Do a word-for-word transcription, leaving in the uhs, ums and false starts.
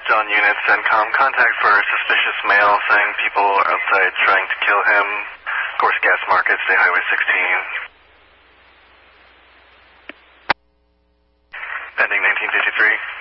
John Unit, CENTCOM. Contact for suspicious mail saying people are outside trying to kill him. Of course, Gas Market, State Highway sixteen. Ending nineteen fifty-three.